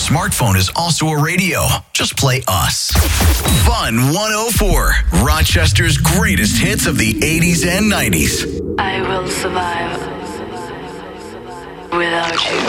smartphone is also a radio. Just play us. Fun 104, Rochester's greatest hits of the 80s and 90s. I will survive without you.